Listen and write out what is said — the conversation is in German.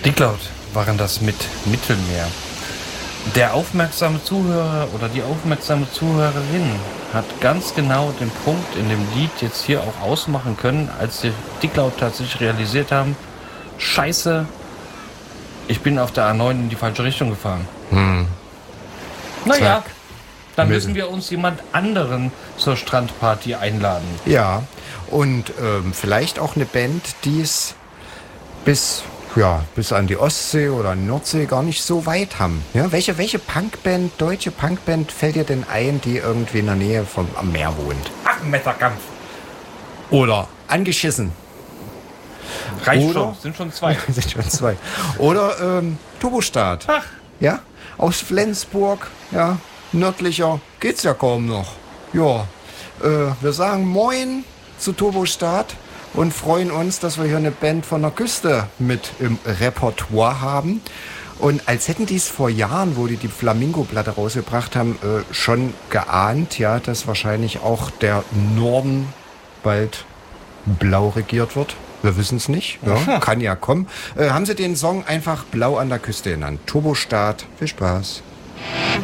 Dicklaut waren das mit Mittelmeer. Der aufmerksame Zuhörer oder die aufmerksame Zuhörerin hat ganz genau den Punkt in dem Lied jetzt hier auch ausmachen können, als die Dicklaut tatsächlich realisiert haben, Scheiße, ich bin auf der A9 in die falsche Richtung gefahren. Naja, dann müssen wir uns jemand anderen zur Strandparty einladen. Ja, und vielleicht auch eine Band, die es bis an die Ostsee oder Nordsee gar nicht so weit haben. Ja, welche Punkband, deutsche Punkband fällt dir denn ein, die irgendwie in der Nähe am Meer wohnt? Ach, Messerkampf. Oder Angeschissen. Reicht schon, sind schon zwei. Sind schon zwei. Oder Turbostart. Ach. Ja, aus Flensburg, ja, nördlicher geht's ja kaum noch. Ja, wir sagen Moin zu Turbostart und freuen uns, dass wir hier eine Band von der Küste mit im Repertoire haben. Und als hätten die es vor Jahren, wo die Flamingo-Platte rausgebracht haben, schon geahnt, ja, dass wahrscheinlich auch der Norden bald blau regiert wird. Wir wissen es nicht, ja, kann ja kommen. Haben sie den Song einfach Blau an der Küste genannt. Turbostart, viel Spaß.